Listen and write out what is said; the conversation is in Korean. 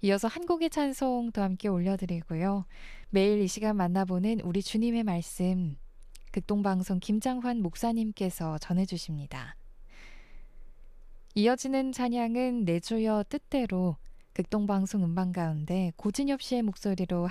이어서 한 곡의 찬송도 함께 올려드리고요. 매일 이 시간 만나보는 우리 주님의 말씀, 극동방송 김장환 목사님께서 전해주십니다. 이어지는 찬양은 내 주여 뜻대로 극동방송 음반 가운데 고진엽 씨의 목소리로